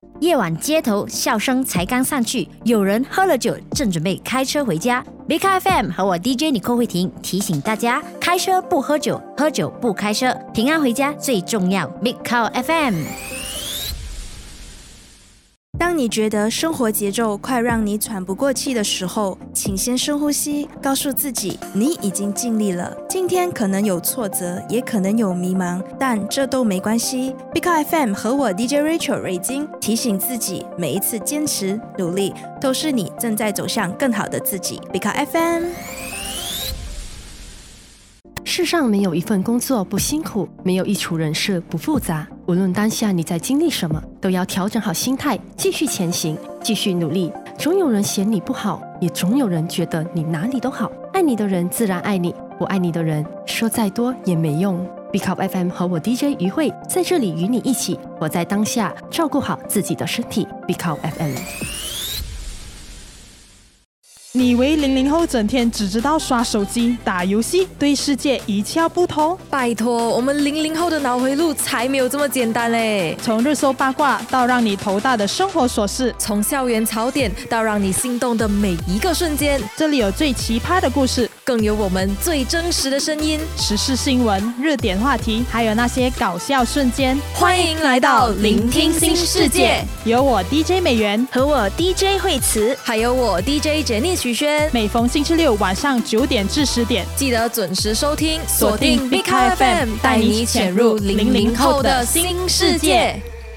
夜晚街头笑声才刚散去，有人喝了酒正准备开车回家。Big Car FM 和我 DJ 尼寇慧婷提醒大家，开车不喝酒，喝酒不开车，平安回家最重要。Big Car FM。 当你觉得生活节奏快让你喘不过气的时候，请先深呼吸，告诉自己你已经尽力了。今天可能有挫折，也可能有迷茫，但这都没关系。Big Car FM 和我 DJ Rachel 瑞金提醒自己，每一次坚持努力，都是你正在走向更好的自己。Big Car FM。 世上没有一份工作不辛苦，没有一处人事不复杂。无论当下你在经历什么，都要调整好心态，继续前行，继续努力。总有人嫌你不好，也总有人觉得你哪里都好。爱你的人自然爱你，不爱你的人说再多也没用。Big Car FM 和我 DJ 于慧在这里与你一起活在当下，照顾好自己的身体。Big Car FM。 你以为00后整天只知道刷手机、打游戏，对世界一窍不通？ 拜托，我们00后的脑回路才没有这么简单嘞！ 从热搜八卦到让你头大的生活琐事， 从校园槽点到让你心动的每一个瞬间， 这里有最奇葩的故事， 更有我们最真实的声音， 时事新闻、热点话题，还有那些搞笑瞬间。 欢迎来到聆听新世界， 有我 DJ 美元和我 DJ 慧慈， 还有我 DJ Jenny许轩。 每逢星期六晚上9点至10点， 记得准时收听，锁定 Big Car FM， 带你潜入00后的新世界。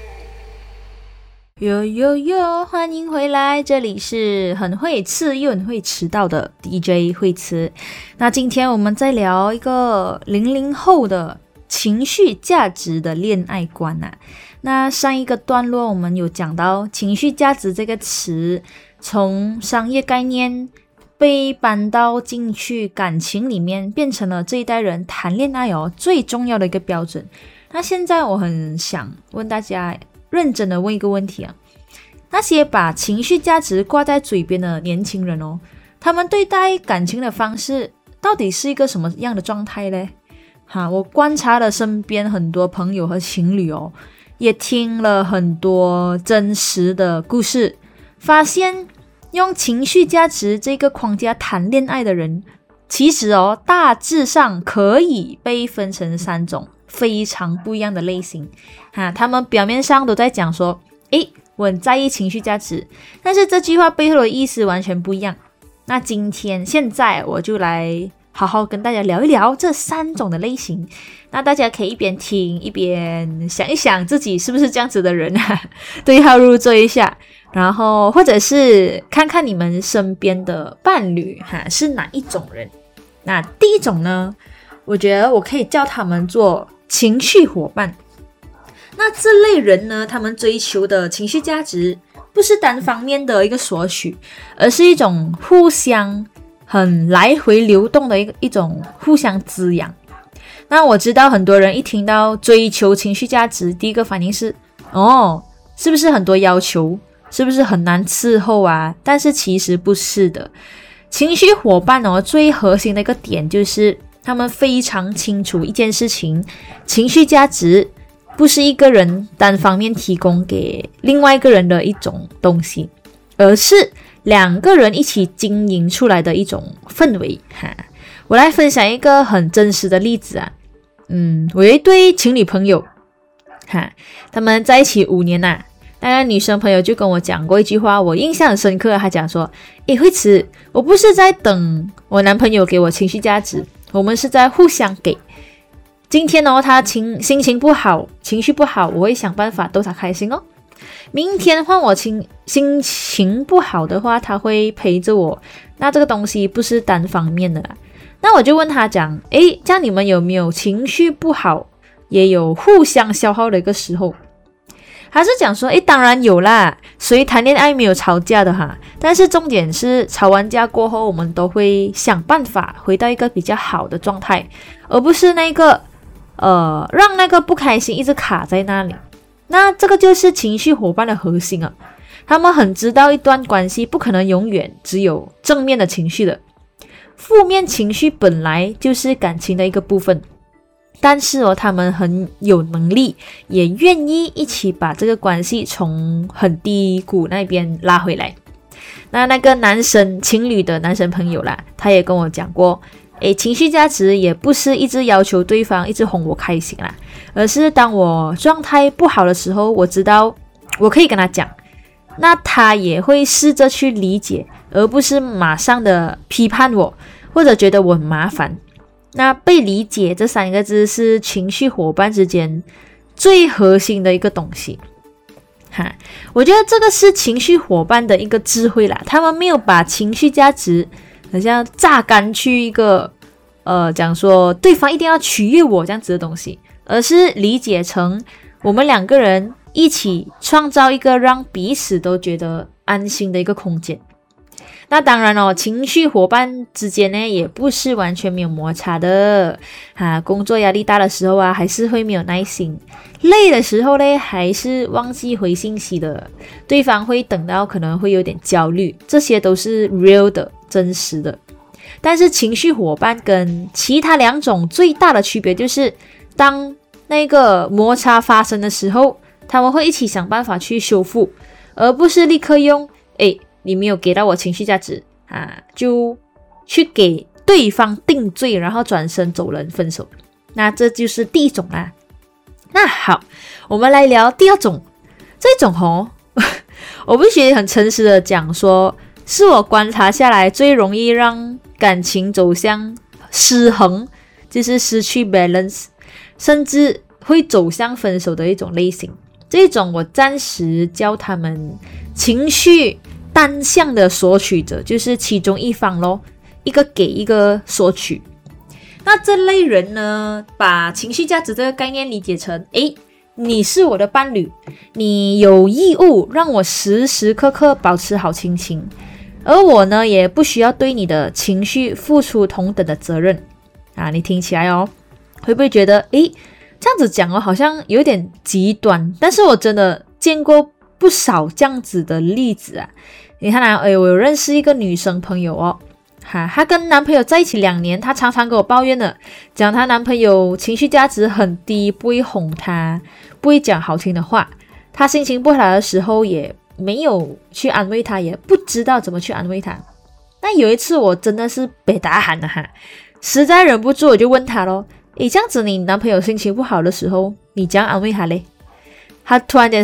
哟哟哟，欢迎回来，这里是很会吃又很会迟到的 DJ 慧慈。那今天我们再聊一个00后的情绪价值的恋爱观啊。那上一个段落我们有讲到情绪价值这个词从商业概念被搬到进去感情里面，变成了这一代人谈恋爱最重要的一个标准。那现在我很想问大家，认真的问一个问题啊，那些把情绪价值挂在嘴边的年轻人他们对待感情的方式到底是一个什么样的状态呢？我观察了身边很多朋友和情侣也听了很多真实的故事，发现用情绪价值这个框架谈恋爱的人，其实大致上可以被分成3种非常不一样的类型。他们表面上都在讲说，我很在意情绪价值，但是这句话背后的意思完全不一样。那现在我就来好好跟大家聊一聊这3种的类型。那大家可以一边听一边想一想自己是不是这样子的人对号入座一下，然后或者是看看你们身边的伴侣是哪一种人。那第一种呢，我觉得我可以叫他们做情绪伙伴。那这类人呢，他们追求的情绪价值不是单方面的一个索取，而是一种互相很来回流动的一种互相滋养。那我知道很多人一听到追求情绪价值，第一个反应是是不是很多要求，是不是很难伺候啊？但是其实不是的。情绪伙伴最核心的一个点就是他们非常清楚一件事情，情绪价值不是一个人单方面提供给另外一个人的一种东西，而是2个人一起经营出来的一种氛围。我来分享一个很真实的例子啊。我有一对情侣朋友他们在一起5年那个女生朋友就跟我讲过一句话，我印象很深刻。她讲说，慧慈，我不是在等我男朋友给我情绪价值，我们是在互相给。今天他心情不好，情绪不好，我会想办法逗他开心明天换我心情不好的话，他会陪着我。那这个东西不是单方面的啦。那我就问他讲，这样你们有没有情绪不好也有互相消耗的一个时候？他是讲说，当然有啦，谁谈恋爱没有吵架的但是重点是吵完架过后，我们都会想办法回到一个比较好的状态，而不是那个让那个不开心一直卡在那里。那这个就是情绪伙伴的核心啊。他们很知道一段关系不可能永远只有正面的情绪的，负面情绪本来就是感情的一个部分。 但是他们很有能力，也愿意一起把这个关系从很低谷那边拉回来。那个情侣的男生朋友啦，他也跟我讲过，情绪价值也不是一直要求对方一直哄我开心啦，而是当我状态不好的时候，我知道我可以跟他讲，那他也会试着去理解，而不是马上的批判我，或者觉得我很麻烦。那被理解这3个字是情绪伙伴之间最核心的一个东西。我觉得这个是情绪伙伴的一个智慧啦，他们没有把情绪价值好像榨干去一个讲说对方一定要取悦我这样子的东西，而是理解成我们2个人一起创造一个让彼此都觉得安心的一个空间。那当然情绪伙伴之间呢，也不是完全没有摩擦的工作压力大的时候还是会没有耐心，累的时候呢，还是忘记回信息的，对方会等到可能会有点焦虑，这些都是 real 的，真实的。但是情绪伙伴跟其他2种最大的区别就是，当那个摩擦发生的时候，他们会一起想办法去修复，而不是立刻用你没有给到我情绪价值就去给对方定罪，然后转身走人分手。那这就是第一种啦。那好，我们来聊第2种。这种我必须很诚实的讲说，是我观察下来最容易让感情走向失衡，就是失去 balance， 甚至会走向分手的一种类型。这种我暂时叫他们情绪单向的索取者，就是其中一方咯，一个给一个索取。那这类人呢，把情绪价值这个概念理解成你是我的伴侣，你有义务让我时时刻刻保持好心情，而我呢，也不需要对你的情绪付出同等的责任你听起来会不会觉得这样子讲好像有点极端？但是我真的见过不少这样子的例子你看我有认识一个女生朋友她跟男朋友在一起2年，她常常跟我抱怨的，讲她男朋友情绪价值很低，不会哄她，不会讲好听的话，她心情不好的时候也没有去安慰她，也不知道怎么去安慰她。那有一次我真的是被打喊了实在忍不住我就问她咯，这样子你男朋友心情不好的时候，你怎样安慰他嘞？她突然间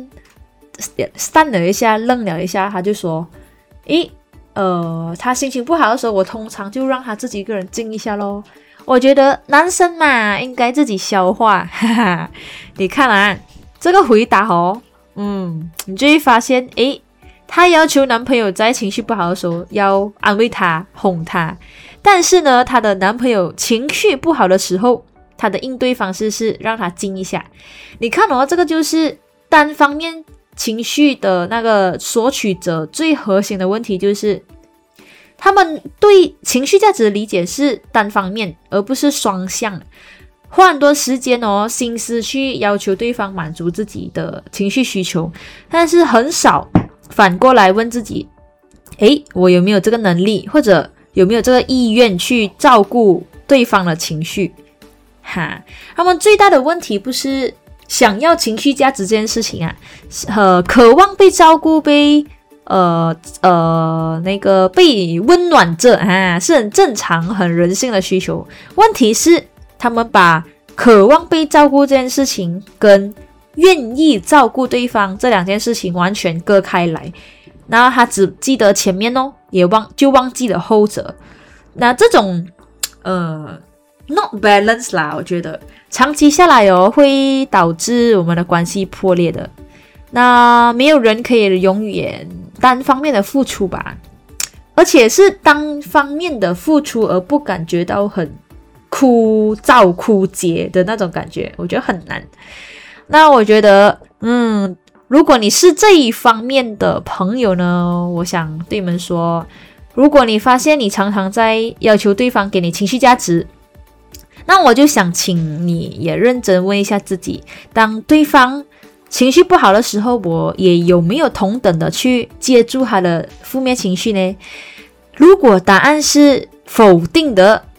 stun了一下，愣了一下，他就说他心情不好的时候，我通常就让他自己一个人静一下咯。我觉得男生嘛，应该自己消化你看这个回答你就会发现她要求男朋友在情绪不好的时候要安慰他，哄他，但是呢，她的男朋友情绪不好的时候，她的应对方式是让他静一下。你看这个就是单方面情绪的那个索取者最核心的问题，就是他们对情绪价值的理解是单方面，而不是双向，花很多时间心思去要求对方满足自己的情绪需求，但是很少反过来问自己我有没有这个能力，或者有没有这个意愿去照顾对方的情绪他们最大的问题不是想要情绪价值这件事情渴望被照顾，被被温暖着是很正常很人性的需求。问题是他们把渴望被照顾这件事情跟愿意照顾对方这2件事情完全割开来，然后他只记得前面也忘记了后者。那这种not balance 啦，我觉得长期下来会导致我们的关系破裂的。那没有人可以永远单方面的付出吧，而且是单方面的付出而不感觉到很枯燥枯竭的那种感觉，我觉得很难。那我觉得如果你是这一方面的朋友呢，我想对你们说，如果你发现你常常在要求对方给你情绪价值，那我就想请你也认真问一下自己，当对方情绪不好的时候，我也有没有同等的去接住他的负面情绪呢？如果答案是否定的，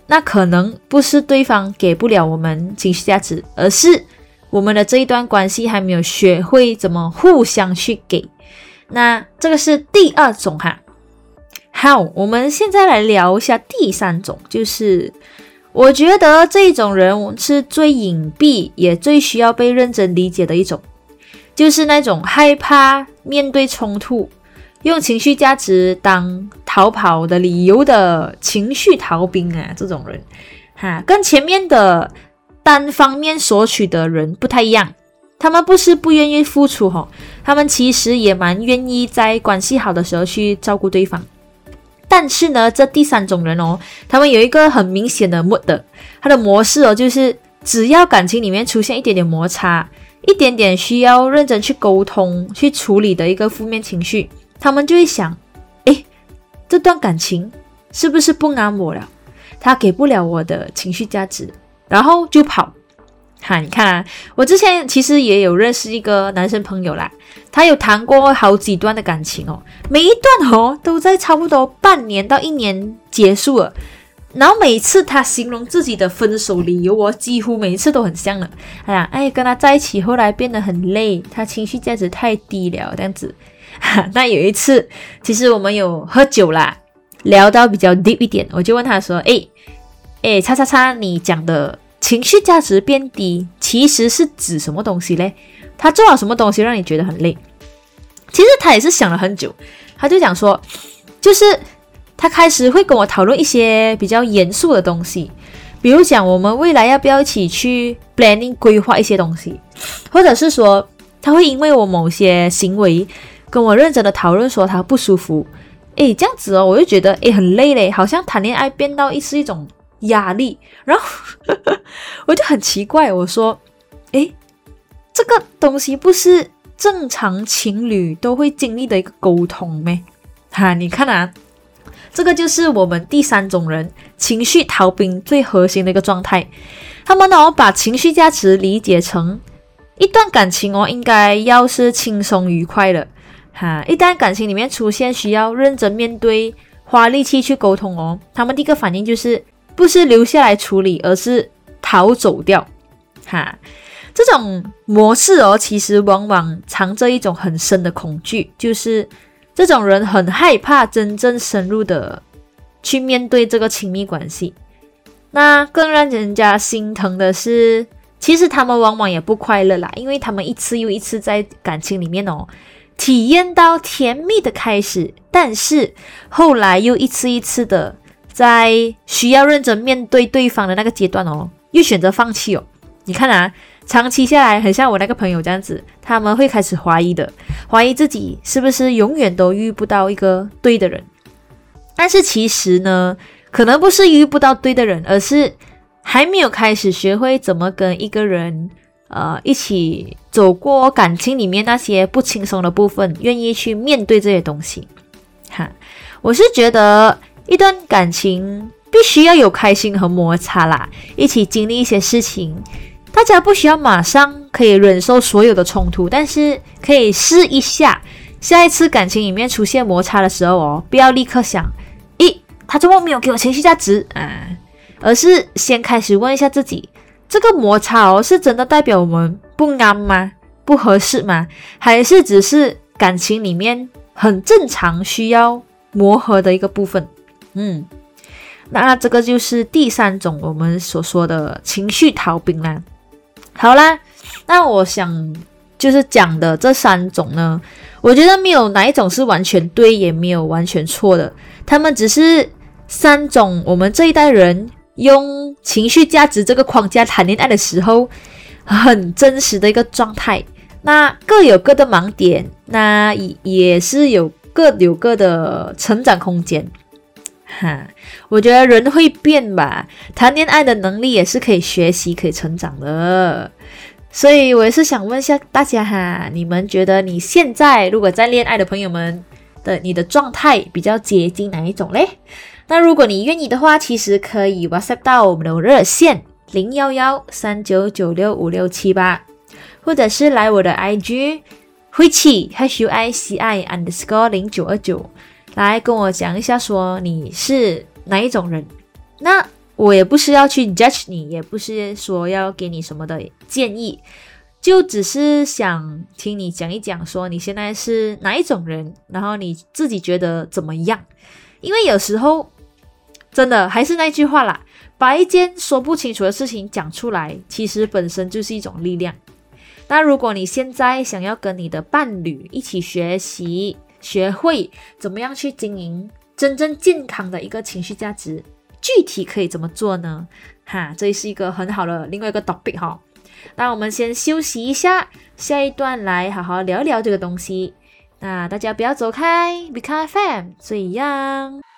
那可能不是对方给不了我们情绪价值，而是我们的这一段关系还没有学会怎么互相去给。那这个是第二种哈。好，我们现在来聊一下第三种，就是我觉得这种人是最隐蔽也最需要被认真理解的一种，就是那种害怕面对冲突，用情绪价值当逃跑的理由的情绪逃兵啊，这种人跟前面的单方面索取的人不太一样。他们不是不愿意付出他们其实也蛮愿意在关系好的时候去照顾对方。但是呢，这第三种人他们有一个很明显的 mood， 他的模式就是只要感情里面出现一点点摩擦，一点点需要认真去沟通去处理的一个负面情绪，他们就会想，这段感情是不是不啱我了，他给不了我的情绪价值，然后就跑。你看啊，我之前其实也有认识一个男生朋友啦，他有谈过好几段的感情每一段都在差不多半年到1年结束了，然后每次他形容自己的分手理由几乎每一次都很像了。跟他在一起后来变得很累，他情绪价值太低了这样子。那有一次其实我们有喝酒啦，聊到比较 deep 一点，我就问他说叉叉叉，你讲的情绪价值变低其实是指什么东西嘞？他做了什么东西让你觉得很累？其实他也是想了很久，他就讲说，就是他开始会跟我讨论一些比较严肃的东西，比如讲我们未来要不要一起去 planning 规划一些东西，或者是说他会因为我某些行为跟我认真的讨论说他不舒服。这样子我就觉得很累嘞，好像谈恋爱变到是一种压力。然后我就很奇怪，我说这个东西不是正常情侣都会经历的一个沟通咩？你看啊，这个就是我们第三种人情绪逃兵最核心的一个状态。他们把情绪价值理解成一段感情应该要是轻松愉快的一旦感情里面出现需要认真面对花力气去沟通他们第一个反应就是不是留下来处理，而是逃走掉这种模式其实往往藏着一种很深的恐惧，就是这种人很害怕真正深入的去面对这个亲密关系。那更让人家心疼的是，其实他们往往也不快乐啦，因为他们一次又一次在感情里面体验到甜蜜的开始，但是后来又一次一次的在需要认真面对对方的那个阶段又选择放弃你看啊，长期下来很像我那个朋友这样子，他们会开始怀疑自己是不是永远都遇不到一个对的人。但是其实呢，可能不是遇不到对的人，而是还没有开始学会怎么跟一个人一起走过感情里面那些不轻松的部分，愿意去面对这些东西我是觉得一段感情必须要有开心和摩擦啦，一起经历一些事情。大家不需要马上可以忍受所有的冲突，但是可以试一下，下一次感情里面出现摩擦的时候不要立刻想他怎么没有给我情绪价值而是先开始问一下自己，这个摩擦是真的代表我们不啱吗？不合适吗？还是只是感情里面很正常需要磨合的一个部分？那这个就是第三种我们所说的情绪逃兵啦。好啦，那我想就是讲的这三种呢，我觉得没有哪一种是完全对，也没有完全错的，他们只是三种我们这一代人用情绪价值这个框架谈恋爱的时候很真实的一个状态。那各有各的盲点，那也是各有各的成长空间我觉得人会变吧，谈恋爱的能力也是可以学习可以成长的。所以我也是想问一下大家你们觉得你现在如果在恋爱的朋友们你的状态比较接近哪一种嘞？那如果你愿意的话，其实可以 WhatsApp 到我们的热线01139965678，或者是来我的 IG 慧琪 HUICI_0929来跟我讲一下说你是哪一种人。那我也不是要去 judge 你，也不是说要给你什么的建议，就只是想听你讲一讲，说你现在是哪一种人，然后你自己觉得怎么样。因为有时候真的还是那句话啦，把一件说不清楚的事情讲出来，其实本身就是一种力量。那如果你现在想要跟你的伴侣一起学习，学会怎么样去经营真正健康的一个情绪价值，具体可以怎么做呢？这是一个很好的另外一个 topic 哈。那我们先休息一下，下一段来好好聊一聊这个东西。那大家不要走开，Bika FM 最样。